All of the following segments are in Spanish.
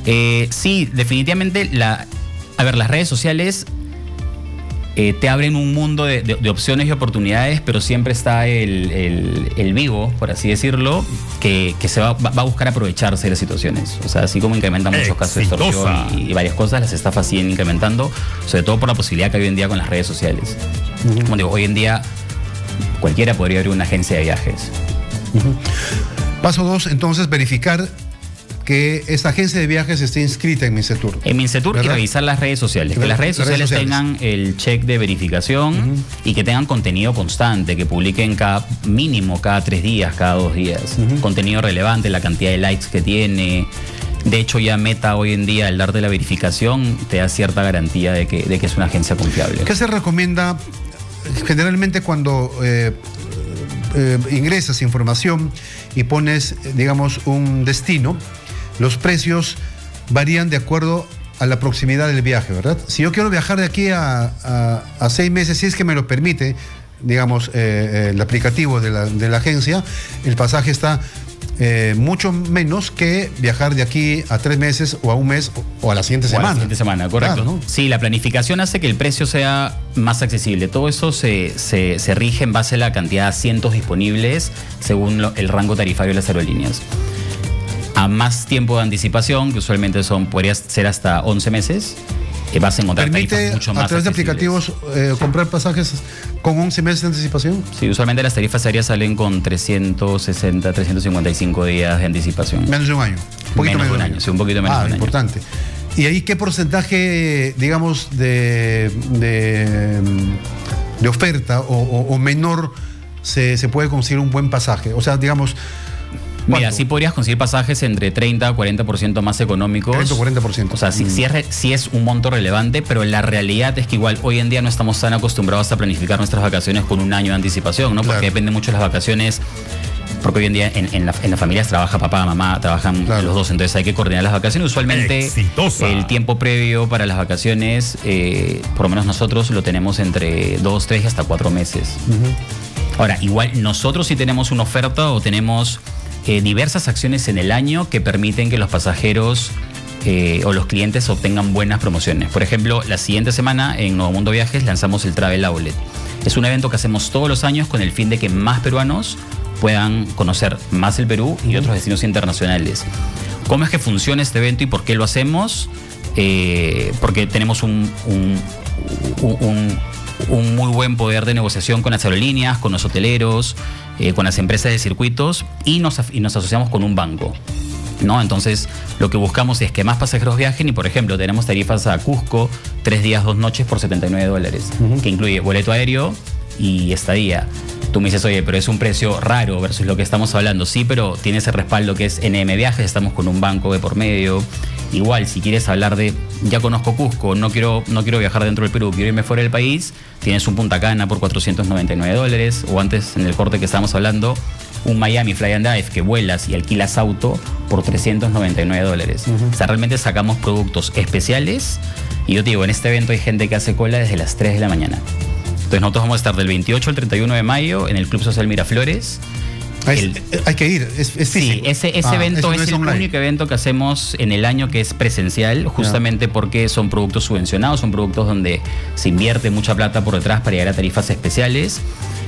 Sí, definitivamente a ver, las redes sociales te abren un mundo de opciones y oportunidades, pero siempre está el vivo, por así decirlo, que se va a buscar aprovecharse de las situaciones. O sea, así como incrementan muchos casos de extorsión y varias cosas, las estafas siguen incrementando, sobre todo por la posibilidad que hay hoy en día con las redes sociales. Como digo, hoy en día cualquiera podría abrir una agencia de viajes. Paso 2, entonces, verificar que esta agencia de viajes esté inscrita en Mincetur. En Mincetur, y revisar las redes sociales. Que las redes sociales tengan el check de verificación y que tengan contenido constante, que publiquen mínimo cada 3 días, cada 2 días. Contenido relevante, la cantidad de likes que tiene. De hecho, ya Meta hoy en día, al darte la verificación, te da cierta garantía de que es una agencia confiable. ¿Qué se recomienda generalmente cuando ingresas información y pones, digamos, un destino? Los precios varían de acuerdo a la proximidad del viaje, ¿verdad? Si yo quiero viajar de aquí a 6 meses, si es que me lo permite, digamos, el aplicativo de la agencia, el pasaje está mucho menos que viajar de aquí a 3 meses o a 1 mes o a la siguiente semana. A la siguiente semana, correcto. Claro, ¿no? Sí, la planificación hace que el precio sea más accesible. Todo eso se rige en base a la cantidad de asientos disponibles según el rango tarifario de las aerolíneas. A más tiempo de anticipación, que usualmente podría ser hasta 11 meses, vas a encontrar tarifas mucho más a través de aplicativos comprar pasajes con 11 meses de anticipación. Sí, usualmente las tarifas aéreas salen con 360, 355 días de anticipación. Menos de un año. Menos de un año, sí, un poquito menos de un importante. año. ¿Y ahí qué porcentaje, digamos, de oferta o menor se puede conseguir un buen pasaje? O sea, digamos... Mira, sí podrías conseguir pasajes entre 30 a 40% más económicos. 30 o 40%. O sea, sí es un monto relevante, pero la realidad es que igual hoy en día no estamos tan acostumbrados a planificar nuestras vacaciones con 1 año de anticipación, ¿no? Porque depende mucho de las vacaciones, porque hoy en día en las familias trabaja papá, mamá, trabajan los dos, entonces hay que coordinar las vacaciones. Usualmente el tiempo previo para las vacaciones, por lo menos nosotros lo tenemos entre 2, 3 y hasta 4 meses. Ahora, igual nosotros sí tenemos una oferta o tenemos... diversas acciones en el año que permiten que los pasajeros o los clientes obtengan buenas promociones. Por ejemplo, la siguiente semana en Nuevo Mundo Viajes lanzamos el Travel Outlet. Es un evento que hacemos todos los años con el fin de que más peruanos puedan conocer más el Perú y otros destinos internacionales. ¿Cómo es que funciona este evento y por qué lo hacemos? Porque tenemos un muy buen poder de negociación con las aerolíneas, con los hoteleros, con las empresas de circuitos y nos asociamos con un banco, ¿no? Entonces lo que buscamos es que más pasajeros viajen y, por ejemplo, tenemos tarifas a Cusco 3 días, 2 noches por $79, que incluye boleto aéreo y estadía. Tú me dices, oye, pero es un precio raro versus lo que estamos hablando. Sí, pero tiene ese respaldo que es NM Viajes, estamos con un banco de por medio. Igual, si quieres hablar de, ya conozco Cusco, no quiero viajar dentro del Perú, quiero irme fuera del país, tienes un Punta Cana por $499, o antes en el corte que estábamos hablando, un Miami Fly and Dive que vuelas y alquilas auto por $399. O sea, realmente sacamos productos especiales y yo te digo, en este evento hay gente que hace cola desde las 3 de la mañana. Entonces nosotros vamos a estar del 28 al 31 de mayo en el Club Social Miraflores. Hay que ir, es físico. Sí, ese evento es el único evento que hacemos en el año que es presencial, justamente porque son productos subvencionados, son productos donde se invierte mucha plata por detrás para llegar a tarifas especiales.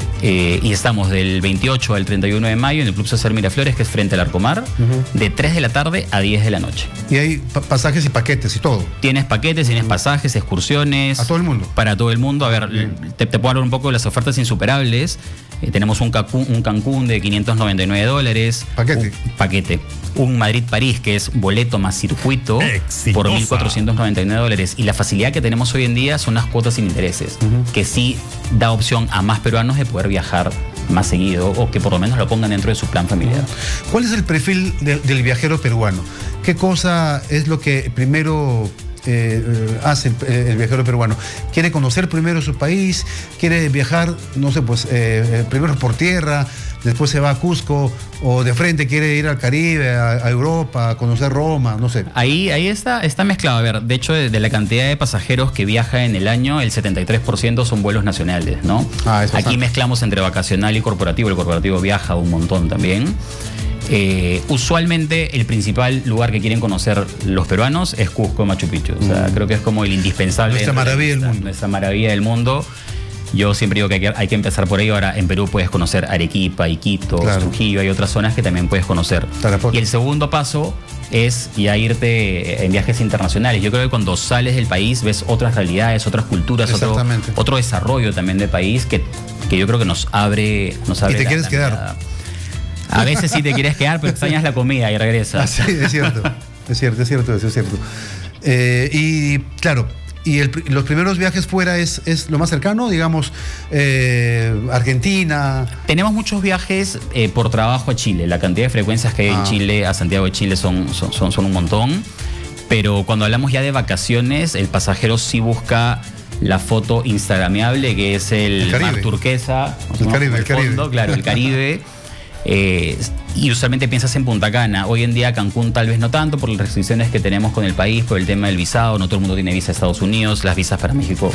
Y estamos del 28 al 31 de mayo en el Club Social Miraflores, que es frente al Arcomar, de 3 de la tarde a 10 de la noche. Y hay pasajes y paquetes y todo. Tienes paquetes, tienes pasajes, excursiones. ¿A todo el mundo? Para todo el mundo. A ver, te puedo hablar un poco de las ofertas insuperables. Tenemos un Cancún de $599. Paquete. Un Madrid-París, que es boleto más circuito, por $1,499. Y la facilidad que tenemos hoy en día son las cuotas sin intereses, que sí da opción a más peruanos de poder viajar más seguido o que por lo menos lo pongan dentro de su plan familiar. ¿Cuál es el perfil del viajero peruano? ¿Qué cosa es lo que primero hace el viajero peruano? ¿Quiere conocer primero su país? ¿Quiere viajar, no sé, pues primero por tierra, después se va a Cusco, o de frente quiere ir al Caribe, a Europa, a conocer Roma, no sé? Ahí está mezclado. A ver, de hecho, de la cantidad de pasajeros que viaja en el año, el 73% son vuelos nacionales, ¿no? Aquí mezclamos entre vacacional y corporativo. El corporativo viaja un montón también. Usualmente el principal lugar que quieren conocer los peruanos es Cusco, Machu Picchu. O sea, creo que es como el indispensable. Nuestra maravilla del mundo. Nuestra maravilla del mundo. Yo siempre digo que hay que empezar por ahí. Ahora en Perú puedes conocer Arequipa, Iquitos, claro, Trujillo, hay otras zonas que también puedes conocer. Y el segundo paso es ya irte en viajes internacionales. Yo creo que cuando sales del país ves otras realidades, otras culturas, otro desarrollo también del país que yo creo que nos abre. ¿Y te quieres quedar? A veces sí te quieres quedar, pero extrañas la comida y regresas. Sí, es cierto. Es cierto. Y claro, y los primeros viajes fuera es lo más cercano, digamos, Argentina. Tenemos muchos viajes por trabajo a Chile. La cantidad de frecuencias que hay en Chile, a Santiago de Chile, son un montón. Pero cuando hablamos ya de vacaciones, el pasajero sí busca la foto instagrameable, que es el mar turquesa. El Caribe. Claro, el Caribe. Y usualmente piensas en Punta Cana. Hoy en día Cancún tal vez no tanto por las restricciones que tenemos con el país, por el tema del visado. No todo el mundo tiene visa a Estados Unidos. Las visas para México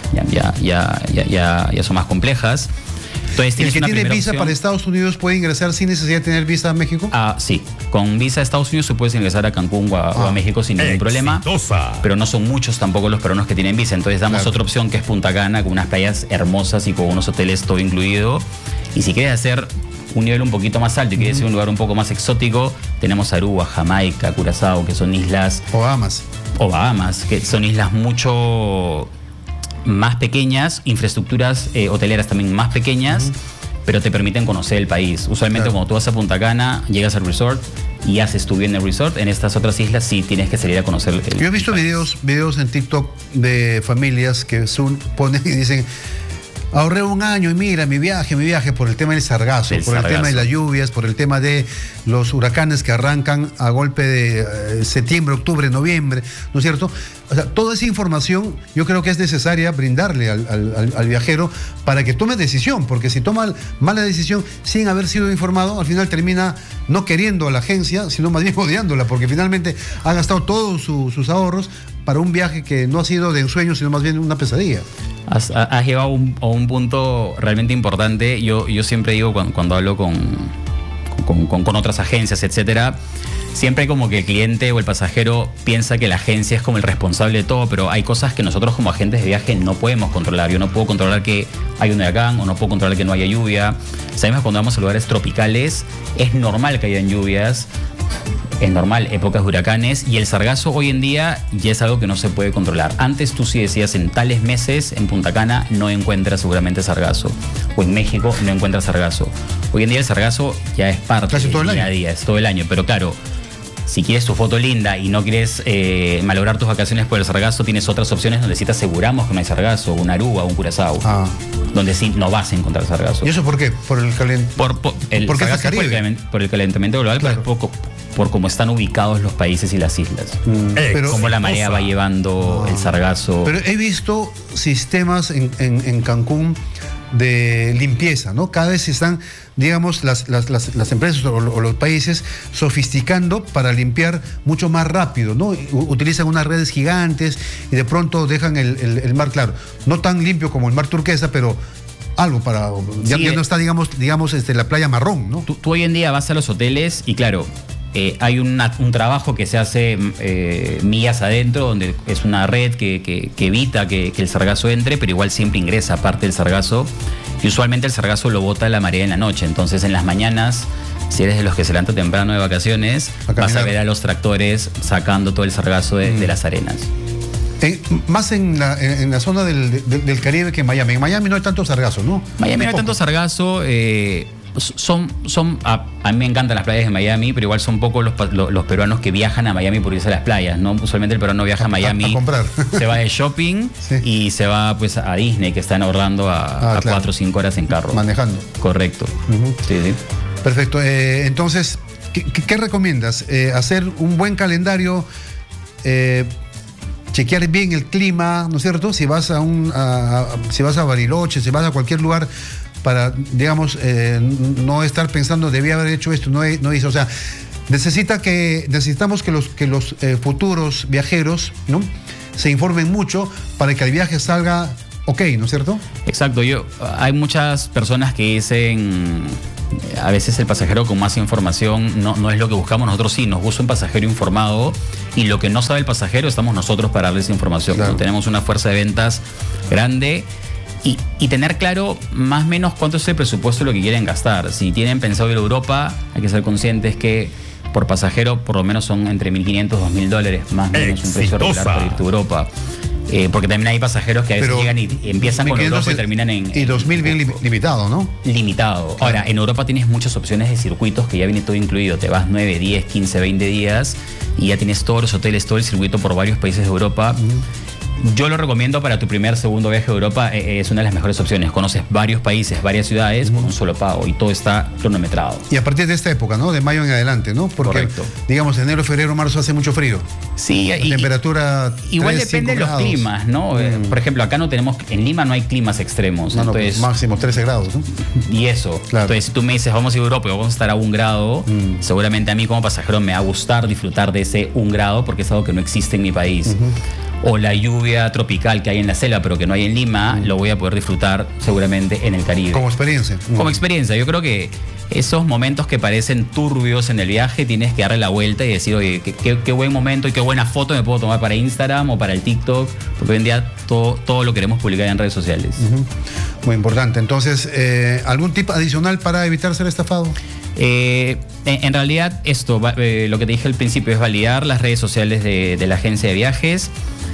ya son más complejas. Entonces, ¿el que tiene visa para Estados Unidos puede ingresar sin necesidad de tener visa a México? Sí, con visa a Estados Unidos tú puedes ingresar a Cancún o a México sin ningún problema. Pero no son muchos tampoco los peruanos que tienen visa. Entonces damos otra opción que es Punta Cana, con unas playas hermosas y con unos hoteles todo incluido. Y si quieres hacer un nivel un poquito más alto y quieres ir a un lugar un poco más exótico, tenemos Aruba, Jamaica, Curazao, que son islas... O Bahamas, que son islas mucho más pequeñas, infraestructuras hoteleras también más pequeñas, pero te permiten conocer el país. Usualmente cuando tú vas a Punta Cana, llegas al resort y haces tu bien en el resort. En estas otras islas sí tienes que salir a conocer el Yo he visto videos en TikTok de familias que ponen y dicen: ahorré un año y mira, mi viaje por el tema del sargazo, el tema de las lluvias, por el tema de los huracanes que arrancan a golpe de septiembre, octubre, noviembre, ¿no es cierto? O sea, toda esa información yo creo que es necesaria brindarle al viajero para que tome decisión, porque si toma mala decisión sin haber sido informado, al final termina no queriendo a la agencia, sino más bien odiándola, porque finalmente ha gastado todos sus ahorros para un viaje que no ha sido de ensueño, sino más bien una pesadilla. Has llegado a un punto realmente importante. Yo siempre digo cuando hablo con otras agencias, etcétera, siempre como que el cliente o el pasajero piensa que la agencia es como el responsable de todo, pero hay cosas que nosotros como agentes de viaje no podemos controlar. Yo no puedo controlar que hay un huracán o no puedo controlar que no haya lluvia. Sabemos que cuando vamos a lugares tropicales es normal que hayan lluvias. Es normal, épocas de huracanes, y el sargazo hoy en día ya es algo que no se puede controlar. Antes tú sí decías, en tales meses en Punta Cana no encuentras seguramente sargazo, o en México no encuentras sargazo. Hoy en día el sargazo ya es parte del día a día, es todo el año, pero claro, si quieres tu foto linda y no quieres malograr tus vacaciones por el sargazo, tienes otras opciones donde sí te aseguramos que no hay sargazo, un Aruba, un Curazao, donde sí no vas a encontrar sargazo. ¿Y eso por qué? Por el calentamiento global, claro. Por cómo están ubicados los países y las islas. Pero cómo la marea va llevando el sargazo. Pero he visto sistemas en Cancún de limpieza, ¿no? Cada vez están, digamos, las empresas o los países sofisticando para limpiar mucho más rápido, ¿no? Utilizan unas redes gigantes y de pronto dejan el mar, claro, no tan limpio como el mar turquesa, pero algo para... Ya no está, digamos la playa marrón, ¿no? Tú hoy en día vas a los hoteles y claro, hay un trabajo que se hace millas adentro, donde es una red que evita que el sargazo entre, pero igual siempre ingresa parte del sargazo, y usualmente el sargazo lo bota la marea en la noche. Entonces en las mañanas, si eres de los que se levantan temprano de vacaciones, vas a ver a los tractores sacando todo el sargazo de las arenas. Más en la zona del Caribe que en Miami. En Miami no hay tanto sargazo, ¿no? Miami no hay tanto sargazo. A mí me encantan las playas de Miami, pero igual son pocos los peruanos que viajan a Miami por irse a las playas, ¿no? Usualmente el peruano viaja a Miami a comprar. Se va de shopping y se va pues a Disney, que está en Orlando a 4 o 5 horas en carro. Manejando. Correcto. Sí. Perfecto. Entonces, ¿qué recomiendas? Hacer un buen calendario, chequear bien el clima, ¿no es cierto? Si vas si vas a Bariloche, si vas a cualquier lugar, para, digamos, no estar pensando, debía haber hecho esto, no hizo. O sea, necesitamos que los futuros viajeros, ¿no?, se informen mucho para que el viaje salga ok, ¿no es cierto? Exacto. Hay muchas personas que dicen A veces el pasajero con más información no es lo que buscamos. Nosotros sí, nos gusta un pasajero informado, y lo que no sabe el pasajero estamos nosotros para darle esa información. Claro. Tenemos una fuerza de ventas grande y tener claro más o menos cuánto es el presupuesto de lo que quieren gastar. Si tienen pensado ir a Europa, hay que ser conscientes que por pasajero por lo menos son entre $1.500 a $2.000, más o menos un precio regular para irte a Europa. Porque también hay pasajeros que a veces llegan y empiezan con Europa y terminan en... Y 2.000 bien limitado, ¿no? Limitado. Claro. Ahora, en Europa tienes muchas opciones de circuitos que ya viene todo incluido. Te vas 9, 10, 15, 20 días y ya tienes todos los hoteles, todo el circuito por varios países de Europa. Yo lo recomiendo para tu segundo viaje a Europa. Es una de las mejores opciones. Conoces varios países, varias ciudades por un solo pago y todo está cronometrado. Y a partir de esta época, ¿no? De mayo en adelante, ¿no? Porque, correcto, digamos, enero, febrero, marzo hace mucho frío. Sí, la temperatura igual 3, depende de los climas, ¿no? Por ejemplo, acá no tenemos, en Lima no hay climas extremos. No, entonces, pues máximo 13 grados, ¿no? Y eso. Claro. Entonces, si tú me dices, vamos a ir a Europa y vamos a estar a 1 grado, seguramente a mí como pasajero me va a gustar disfrutar de ese 1 grado porque es algo que no existe en mi país. O la lluvia tropical que hay en la selva pero que no hay en Lima, lo voy a poder disfrutar seguramente en el Caribe. Como experiencia. Como experiencia. Yo creo que esos momentos que parecen turbios en el viaje tienes que darle la vuelta y decir, oye, qué buen momento y qué buena foto me puedo tomar para Instagram o para el TikTok, porque hoy en día todo lo queremos publicar en redes sociales. Muy importante. Entonces, ¿algún tip adicional para evitar ser estafado? En realidad, esto, lo que te dije al principio, es validar las redes sociales de la agencia de viajes.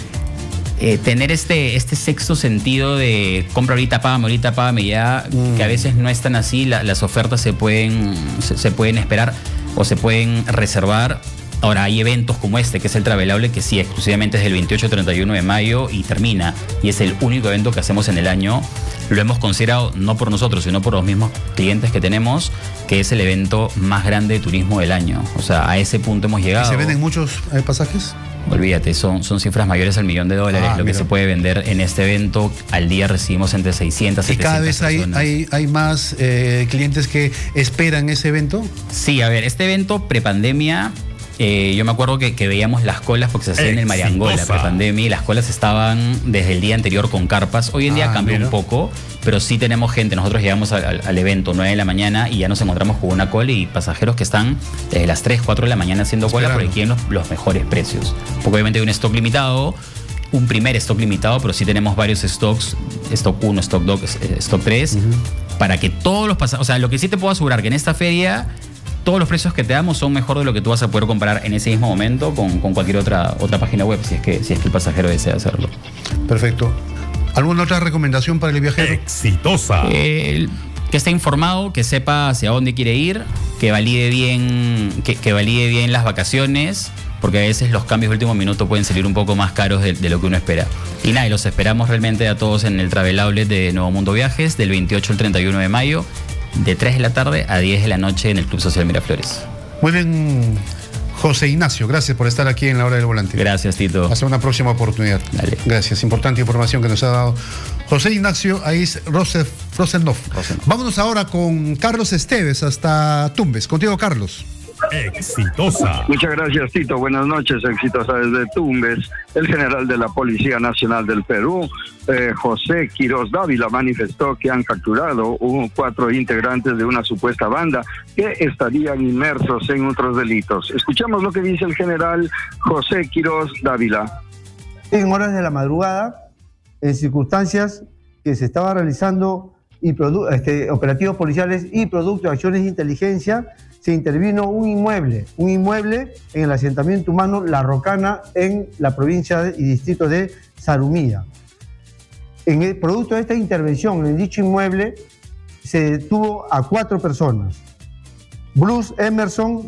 Tener este sexto sentido de compra ahorita, págame ya, que a veces no es tan así. Las ofertas se pueden esperar o se pueden reservar. Ahora, hay eventos como este, que es el Travelable, que sí, exclusivamente es del 28 al 31 de mayo y termina. Y es el único evento que hacemos en el año. Lo hemos considerado, no por nosotros, sino por los mismos clientes que tenemos, que es el evento más grande de turismo del año. O sea, a ese punto hemos llegado. ¿Y se venden muchos pasajes? Olvídate, son cifras mayores al $1.000.000 lo que se puede vender en este evento. Al día recibimos entre 600 y 700 ¿Y cada vez personas. hay más clientes que esperan ese evento? Sí, a ver, este evento prepandemia, yo me acuerdo que veíamos las colas porque se hacía en el Mariangola prepandemia y las colas estaban desde el día anterior con carpas. Hoy en día cambió un poco, pero sí tenemos gente. Nosotros llegamos al evento 9 de la mañana y ya nos encontramos con una cola y pasajeros que están desde las 3, 4 de la mañana haciendo cola porque quieren los mejores precios. Porque obviamente hay un stock limitado, un primer stock limitado, pero sí tenemos varios stocks, stock 1, stock 2, stock 3, para que todos los pasajeros, o sea, lo que sí te puedo asegurar que en esta feria todos los precios que te damos son mejor de lo que tú vas a poder comprar en ese mismo momento con cualquier otra página web, si es que el pasajero desea hacerlo. Perfecto. ¿Alguna otra recomendación para el viajero? Exitosa. Que esté informado, que sepa hacia dónde quiere ir, que valide bien, que valide bien las vacaciones, porque a veces los cambios de último minuto pueden salir un poco más caros de lo que uno espera. Y nada, y los esperamos realmente a todos en el Travel Outlet de Nuevo Mundo Viajes, del 28 al 31 de mayo, de 3 de la tarde a 10 de la noche en el Club Social Miraflores. Muy bien, José Ignacio, gracias por estar aquí en La Hora del Volante. Gracias, Tito. Hasta una próxima oportunidad. Dale. Gracias, importante información que nos ha dado José Ignacio Aiz Rosenhoff. Vámonos ahora con Carlos Esteves hasta Tumbes. Contigo, Carlos. Exitosa. Muchas gracias, Tito. Buenas noches. Exitosa desde Tumbes. El general de la Policía Nacional del Perú, José Quiroz Dávila, manifestó que han capturado 4 integrantes de una supuesta banda que estarían inmersos en otros delitos. Escuchamos lo que dice el general José Quiroz Dávila. En horas de la madrugada, en circunstancias que se estaba realizando operativos policiales y producto de acciones de inteligencia, se intervino un inmueble en el asentamiento humano La Rocana, en la provincia y distrito de Zarumilla. En el producto de esta intervención en dicho inmueble se detuvo a 4 personas. Bruce Emerson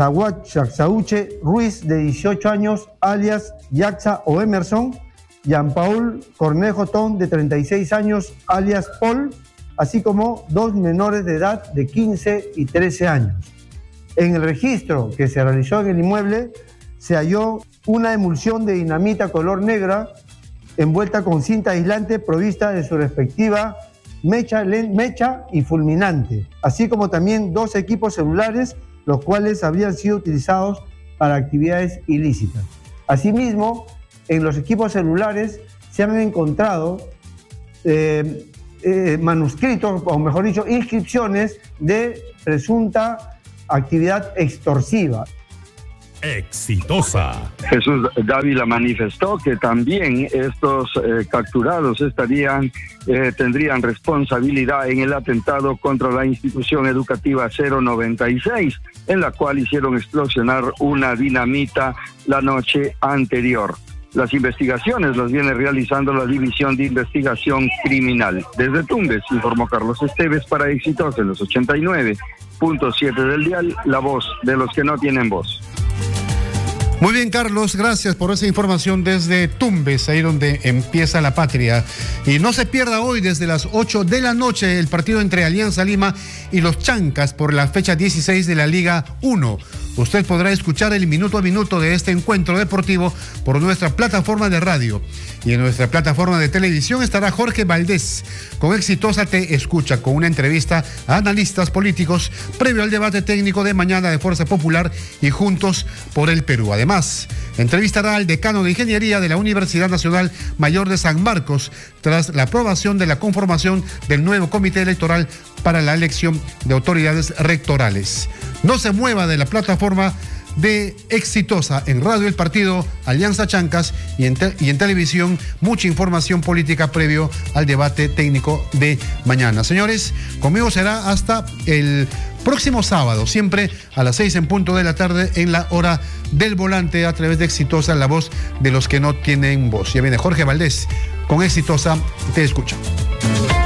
Yaxauche Ruiz, de 18 años, alias Yaxa o Emerson; Jean Paul Cornejo Ton, de 36 años, alias Paul, así como 2 menores de edad de 15 y 13 años. En el registro que se realizó en el inmueble se halló una emulsión de dinamita color negra envuelta con cinta aislante provista de su respectiva mecha y fulminante, así como también 2 equipos celulares, los cuales habrían sido utilizados para actividades ilícitas. Asimismo, en los equipos celulares se han encontrado manuscritos, o mejor dicho, inscripciones de presunta actividad extorsiva. Exitosa. Jesús Dávila manifestó que también estos capturados tendrían responsabilidad en el atentado contra la institución educativa 096, en la cual hicieron explosionar una dinamita la noche anterior. Las investigaciones las viene realizando la División de Investigación Criminal. Desde Tumbes, informó Carlos Esteves para Exitosa en los 89.7 del dial, la voz de los que no tienen voz. Muy bien, Carlos, gracias por esa información desde Tumbes, ahí donde empieza la patria. Y no se pierda hoy desde las 8 de la noche el partido entre Alianza Lima y los Chancas por la fecha 16 de la Liga 1. Usted podrá escuchar el minuto a minuto de este encuentro deportivo por nuestra plataforma de radio. Y en nuestra plataforma de televisión estará Jorge Valdés. Con Exitosa Te Escucha, con una entrevista a analistas políticos previo al debate técnico de mañana de Fuerza Popular y Juntos por el Perú. Además, entrevistará al decano de Ingeniería de la Universidad Nacional Mayor de San Marcos tras la aprobación de la conformación del nuevo comité electoral para la elección de autoridades rectorales. No se mueva de la plataforma de Exitosa en radio El Partido, Alianza Chancas y en televisión, mucha información política previo al debate técnico de mañana. Señores, conmigo será hasta el próximo sábado, siempre a las 6 en punto de la tarde en la hora del volante a través de Exitosa, la voz de los que no tienen voz. Ya viene Jorge Valdés con Exitosa Te Escucha.